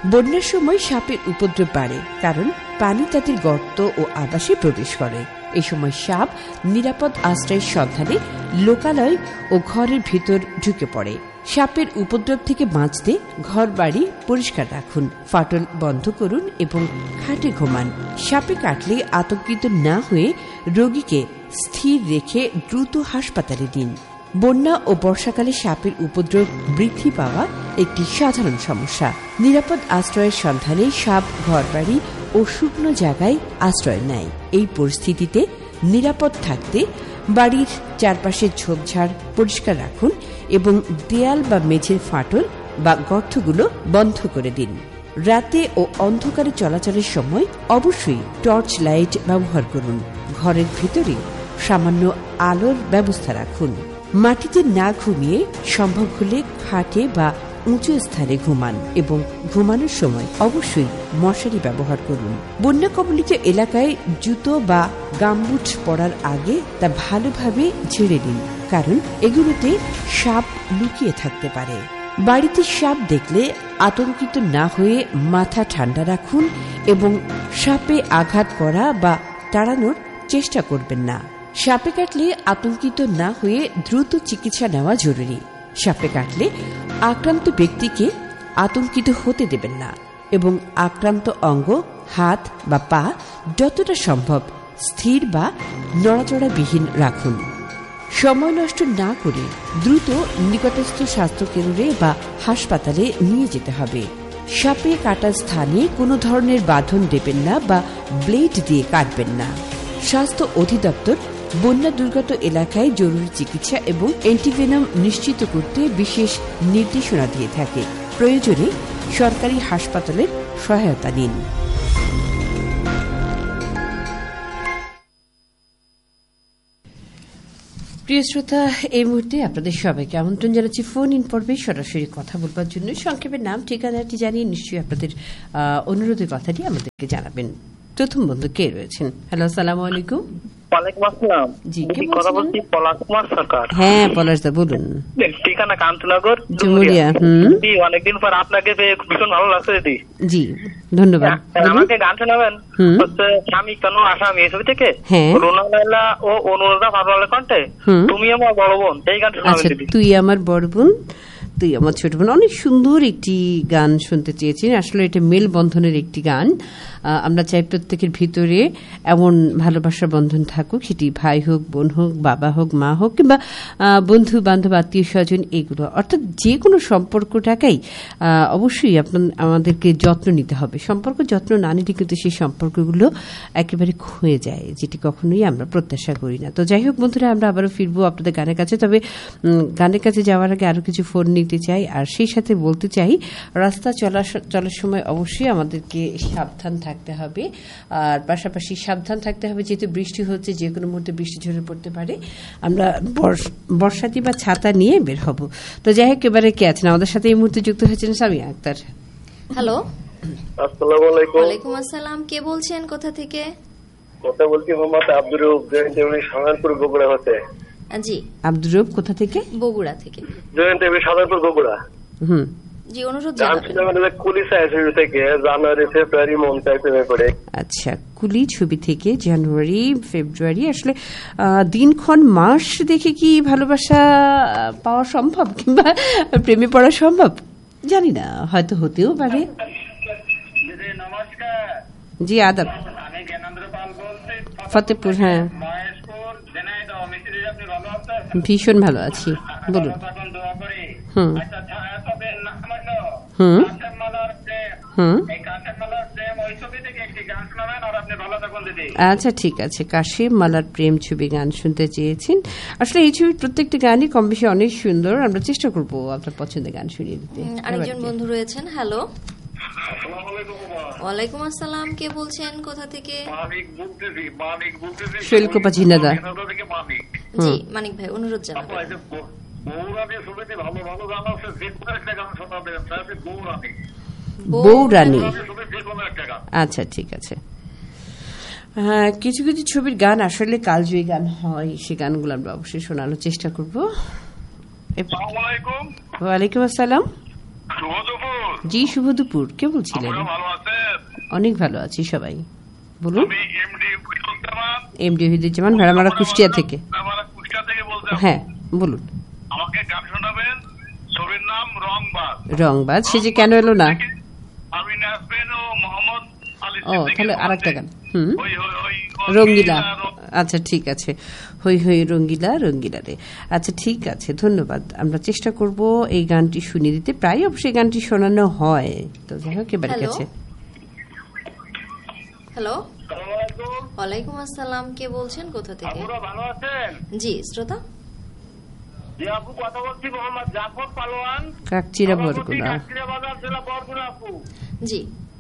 বন্যার সময় সাপের উপদ্রব বাড়ে, কারণ পানি তাদের গর্ত ও আবাসে প্রবেশ করে। এই সময় সাপ নিরাপদ আশ্রয়ের সন্ধানে লোকালয় ও ঘরের ভিতর ঢুকে পড়ে। সাপের উপদ্রব থেকে বাঁচতে ঘর বাড়ি পরিষ্কার রাখুন, ফাটল বন্ধ করুন এবং খাটে ঘুমান। সাপে কাটলে আতঙ্কিত না হয়ে রোগীকে স্থির রেখে দ্রুত হাসপাতালে দিন। বন্যা ও বর্ষাকালে সাপের উপদ্রব বৃদ্ধি পাওয়া একটি সাধারণ সমস্যা। নিরাপদ আশ্রয়ের সন্ধানে সাপ ঘরবাড়ি ও শুকনো জায়গায় আশ্রয় নেয়। এই পরিস্থিতিতে নিরাপদ থাকতে বাড়ির চারপাশের ঝোপঝাড় পরিষ্কার রাখুন এবং দেয়াল বা মেঝের ফাটল বা গর্তগুলো বন্ধ করে দিন। রাতে ও অন্ধকারে চলাচলের সময় অবশ্যই টর্চ লাইট ব্যবহার করুন। ঘরের ভিতরে সামান্য আলোর ব্যবস্থা রাখুন। মাটিতে না ঘুমিয়ে সম্ভব হলে খাটে বা উঁচু স্থানে ঘুমান এবং ঘুমানোর সময় অবশ্যই মশারি ব্যবহার করুন। বন্যা কবলিত এলাকায় জুতো বা গামবুট পরার আগে তা ভালোভাবে ঝেড়ে নিন, কারণ এগুলোতে সাপ লুকিয়ে থাকতে পারে। বাড়িতে সাপ দেখলে আতঙ্কিত না হয়ে মাথা ঠান্ডা রাখুন এবং সাপে আঘাত করা বা তাড়ানোর চেষ্টা করবেন না। সাপে কাটলে আতঙ্কিত না হয়ে দ্রুত চিকিৎসা নেওয়া জরুরি। সাপে কাটলে আক্রান্ত ব্যক্তিকে আতঙ্কিত হতে দেবেন না এবং আক্রান্ত অঙ্গ, হাত বা পা যতটা সম্ভব স্থির বা নড়াচড়াবিহীন রাখুন। সময় নষ্ট না করে দ্রুত নিকটস্থ স্বাস্থ্যকেন্দ্রে বা হাসপাতালে নিয়ে যেতে হবে। সাপে কাটা স্থানে কোনো ধরনের বাঁধন দেবেন না বা ব্লেড দিয়ে কাটবেন না। স্বাস্থ্য অধিদপ্তর বন্যা দুর্গত এলাকায় জরুরি চিকিৎসা এবং অ্যান্টিভেনম নিশ্চিত করতে বিশেষ নির্দেশনা দিয়ে থাকে। প্রয়োজনে সরকারি হাসপাতালের সহায়তা নিন। প্রিয় শ্রোতা, এই মুহূর্তে আপনাদের সবাইকে আমন্ত্রণ জানাচ্ছি ফোন ইন পর্বে সরাসরি কথা বলবার জন্য। সংক্ষেপে নাম ঠিকানাটি জানিয়ে নিশ্চয়ই আপনাদের অনুরোধের কথাটি আমাদেরকে জানাবেন। প্রথম বন্ধু কে রয়েছেন? হ্যালো, আসসালামু আলাইকুম। ওয়ালাইকুম আসসালাম। জি, কথা বলছি পলাশ কুমার সরকার। হ্যাঁ পলাশ দা বলুন। ঠিকানা কান্তনগর, জুমুরিয়া। জি, অনেকদিন পর আপনাকে পেয়ে ভীষণ ভালো লাগছে দিদি। জি, ধন্যবাদ। আমাকে গান শোনাবেন হচ্ছে স্বামী কেন আসামি, এই ছবি থেকে রুনা লায়লা ও অনুরাধা ভারওয়ালের কণ্ঠে তুমি আমার বড় বোন, এই গান শোনাবেন দিদি। তুই আমার বড় বোন, তুই আমার ছোট বোন, অনেক সুন্দর একটি গান শুনতে চেয়েছেন। আসলে এটা মেলবন্ধনের একটি গান। আমরা চাই প্রত্যেকের ভিতরে এমন ভালোবাসার বন্ধন থাকুক, সেটি ভাই হোক, বোন হোক, বাবা হোক, মা হোক, কিংবা বন্ধু বান্ধব, আত্মীয় স্বজন, এগুলো অর্থাৎ যে কোনো সম্পর্কটাকেই অবশ্যই আমাদেরকে যত্ন নিতে হবে। সম্পর্ক যত্ন না নিলে কিন্তু সেই সম্পর্কগুলো একেবারে ক্ষয়ে যায়, যেটি কখনোই আমরা প্রত্যাশা করি না। তো যাই হোক বন্ধুরা, আমরা আবারও ফিরবো আপনাদের গানের কাছে। তবে গানের কাছে যাওয়ার আগে আরো কিছু ফোন নিতে চাই, আর সেই সাথে বলতে চাই রাস্তা চলার সময় অবশ্যই আমাদেরকে সাবধান থাকতে হবে। আর পাশাপাশি সাবধান থাকতে হবে, যেহেতু বৃষ্টি হচ্ছে, যে কোনো মুহূর্তে বৃষ্টি ঝরে পড়তে পারে। আমরা বর্ষাতি বা ছাতা নিয়ে বের হব। তো যাই হোক, এবারে কে আছেন আমাদের সাথে এই মুহূর্তে যুক্ত হয়েছেন? সামিয়া আক্তার। হ্যালো, আসসালামু আলাইকুম। ওয়ালাইকুম আসসালাম। কে বলছেন, কোথা থেকে? কথা বলছি মোহাম্মদ আব্দুর রউফ, জয়ন্তী সাধারণপুর, বগুড়া হতে। জি, আব্দুর রউফ কোথা থেকে? বগুড়া থেকে। জয়ন্তী সাধারণপুর, বগুড়া। জি, অনুরোধ জানাবেন। আচ্ছা, কুলি ছবি থেকে জানুয়ারি ফেব্রুয়ারি, আসলে দিনক্ষণ মাস দেখে কি ভালোবাসা পাওয়া সম্ভব কিংবা প্রেমে পড়া সম্ভব জানি না, হয়তো হতেও পারে। জি আদাব, ফতেপুর। হ্যাঁ, ভীষণ ভালো আছি, বলুন। আচ্ছা ঠিক আছে, কাশিম মালার প্রেম ছবি গান শুনতে চেয়েছেন। আসলে এই ছবির প্রত্যেকটি গানই কম বেশি অনেক সুন্দর। আমরা চেষ্টা করবো আপনার পছন্দের গান শুনিয়ে দিতে। আরেকজন বন্ধু রয়েছেন। হ্যালো, ওয়ালাইকুম আসসালাম। কে বলছেন, কোথা থেকে? শৈলকুপা ঝিনাদা। জি মানিক ভাই, অনুরোধ জানাবেন। বউরানী। আচ্ছা ঠিক আছে। হ্যাঁ, কিছু কিছু ছবির গান আসলে কালজয়ী গান হয়, সে গানগুলো আমরা অবশ্যই শোনানোর চেষ্টা করবো। ওয়ালাইকুম আসসালাম। জি শুভ দুপুর, কে বলছিলেন? অনেক ভালো আছি সবাই, বলুন। এমডি ওহিদুজ্জামান, ভেড়ামারা কুষ্টিয়া থেকে। হ্যাঁ বলুন। আমাকে গান শোনাবেন, ছবির নাম রংবাজ। রংবাজ, সে যে কেন এলো না? আমি নাচবেন ও মোহাম্মদ আলী। ও তাহলে আরেকটা গান, রঙ্গিলা। আচ্ছা ঠিক আছে, হই হই রঙ্গিলা রঙ্গিলা রে। আচ্ছা ঠিক আছে, ধন্যবাদ। আমরা চেষ্টা করব এই গানটি শুনিয়ে দিতে। প্রায় অবশ্যই গানটি শোনানো হয়, তো যাই হোক এবার গেছে। হ্যালো, ওয়ালাইকুম আসসালাম, কে বলছেন, কোথা থেকে? ভালো আছেন? জি শ্রোতা। জি আপু, কথা বলছি মোহাম্মদ জাফর পালোয়ান, কাকচিরা বরগুনা। বাজার জেলা বরগুনা আপু। জি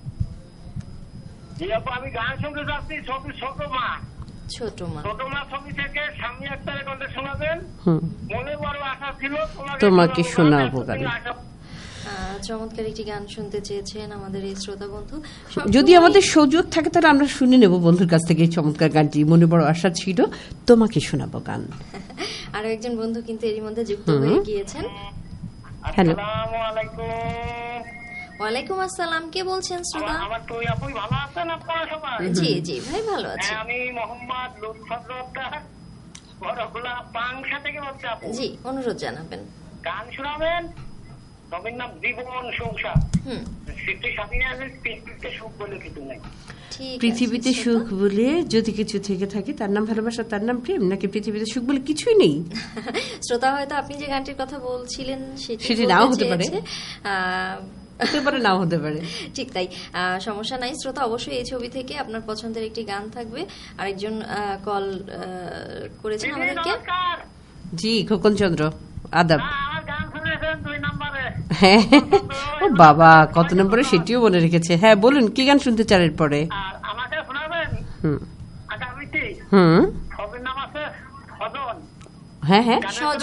জি আপু, আমি গান শুনতে যাচ্ছি ছবি ছোট মা। ছোট মা ছবি থেকে স্বামী আক্তারের কণ্ঠে শোনাবেন। মনে বড় আশা ছিল তোমাকে শোনাবো গান। চমৎকার একটি গান শুনতে চেয়েছেন আমাদের এই শ্রোতা বন্ধু। যদি আমাদের সুযোগ থাকে তাহলে আমরা শুনে নেব বন্ধুর কাছ থেকে চমৎকার গানটি। মনে বড় আশা ছিল, তোমাকে শোনাবো গান। আরো একজন বন্ধু কিন্তু এরই মধ্যে যুক্ত হয়ে গিয়েছেন। হ্যালো, আসসালামু আলাইকুম। ওয়ালাইকুম আসসালাম, কে বলছেন শ্রোতা? আমার তুই আপু ভালো আছেন আপনারা সবাই? জি জি ভাই ভালো আছি। আমি মোহাম্মদ লুৎফর বড়গুলা পাংশা থেকে বলছি আপু। জি অনুরোধ জানাবেন, গান শোনাবেন। তবে নাম জীবন সংসার। পৃথিবীতে সুখ বলে কিছু নাই। পৃথিবীতে সুখ বলে যদি কিছু থেকে থাকে তার নাম ভালোবাসা, তার নাম প্রেম, নাকি পৃথিবীতে সুখ বলে কিছুই নেই? শ্রোতা হয়তো আপনি যে গানটির কথা বলছিলেন সেটি নাও হতে পারে, হতে পারে নাও হতে পারে। ঠিক তাই, সমস্যা নাই শ্রোতা। অবশ্যই এই ছবি থেকে আপনার পছন্দের একটি গান থাকবে। আরেকজন কল করেছেন আমাদেরকে। জি খোকন চন্দ্র, আদাব। হ্যাঁ ও বাবা, কত নম্বরে সেটিও মনে রেখেছে। হ্যাঁ বলুন, কি গান শুনতে চান এরপরে? হ্যাঁ হ্যাঁ,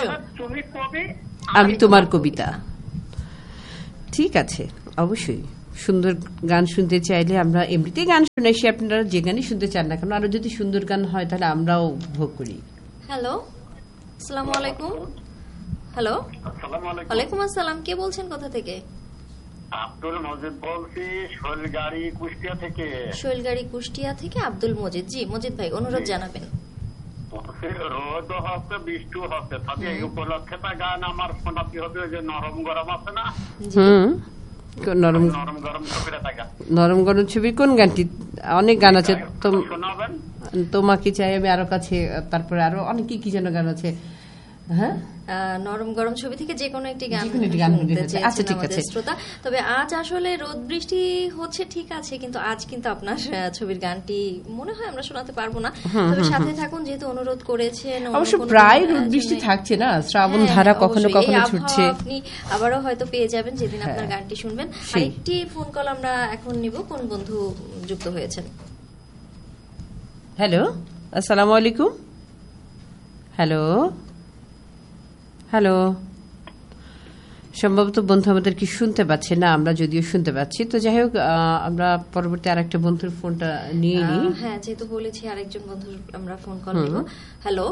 আমি তোমার কবিতা। ঠিক আছে, অবশ্যই সুন্দর গান শুনতে চাইলে আমরা এমনিতে গান শুনাই, সে আপনারা যে গানই শুনতে চান না কেন, আরো যদি সুন্দর গান হয় তাহলে আমরাও উপভোগ করি। হ্যালো, আসসালামু আলাইকুম। হ্যালো, ওয়ালাইকুম আসসালাম, কে বলছেন, কোথা থেকে? আব্দুল মজিদ বলছি, শৈলগাড়ি কুষ্টিয়া থেকে। শৈলগাড়ি কুষ্টিয়া থেকে আব্দুল মজিদ। জি মজিদ ভাই, অনুরোধ জানাবেন। রোদ হচ্ছে, বৃষ্টি হচ্ছে, তবে এই উপলক্ষে গান আমার শোনাতে হবে। ওই যে নরম গরম আছে না, নরম গরম ছবিটা থাকা। নরম গরম ছবির কোন গানটি? অনেক গান আছে, তোমাকে চাই আমি আরো কাছে, তারপরে আরো অনেক কি যেন গান আছে। হ্যাঁ, নরম গরম ছবি থেকে যে কোনো একটি গান। আচ্ছা ঠিক আছে শ্রোতা, তবে আজ আসলে রোদ বৃষ্টি হচ্ছে ঠিক আছে, কিন্তু আজ কিন্তু আপনার ছবির গানটি মনে হয় আমরা শোনাতে পারবো না। তবে সাথে থাকুন, যেহেতু অনুরোধ করেছেন। অবশ্য প্রায় রোদ বৃষ্টি থাকছে না, শ্রাবণ ধারা কখনো কখনো ছুটছে। আপনি আবারও হয়তো পেয়ে যাবেন যেদিন আপনার গানটি শুনবেন। আরেকটি ফোন কল আমরা এখন নিব। কোন বন্ধু যুক্ত হয়েছেন? হ্যালো, আসসালামু আলাইকুম। হ্যালো হ্যালো, সম্ভবত বন্ধু আমাদের কি শুনতে পাচ্ছে না, আমরা যদিও শুনতে পাচ্ছি। তো যাই হোক, আমরা পরবর্তী আরেকটা বন্ধুর ফোনটা নিয়ে নিই। হ্যাঁ, যেহেতু বলেছি আরেকজন বন্ধুর আমরা ফোন কল নিব। হ্যালো,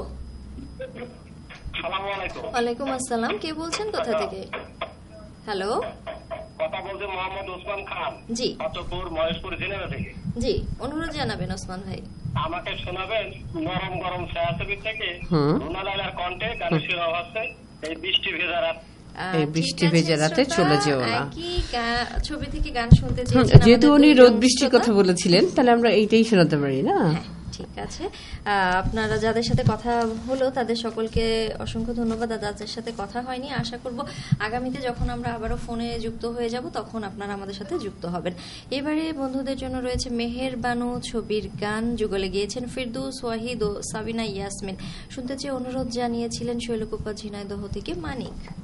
ওয়ালাইকুম আসসালাম, কে বলছেন, কোথা থেকে? হ্যালো, কথা বলতে মোহাম্মদ ওসমান খান। জি, পাঁচপুর মহেশপুর জেলা থেকে। জি, অনুরোধ জানাবেন ওসমান ভাই। আমাকে শোনাবেন নরম গরম ছায়াছবি থেকে রুনালালার কণ্ঠে গানের সুর হচ্ছে এই বৃষ্টি ভেজা রাত। এই বৃষ্টি ভেজা রাতে চলে যেও না। কি ছবি থেকে গান শুনতে চেয়েছেন? যেহেতু উনি রোদ বৃষ্টির কথা বলেছিলেন, তাহলে আমরা এইটাই শোনাতে পারি না? ঠিক আছে, আপনারা যাদের সাথে কথা হলো তাদের সকলকে অসংখ্য ধন্যবাদ। আর যাদের সাথে কথা হয়নি, আশা করব আগামীতে যখন আমরা আবারও ফোনে যুক্ত হয়ে যাব তখন আপনারা আমাদের সাথে যুক্ত হবেন। এবারে বন্ধুদের জন্য রয়েছে মেহের বানু ছবির গান। যুগলে গিয়েছেন ফিরদৌস, ওয়াহিদ ও সাবিনা ইয়াসমিন। শুনতে চেয়ে অনুরোধ জানিয়েছিলেন শৈলকুপা ঝিনাইদহ থেকে মানিক।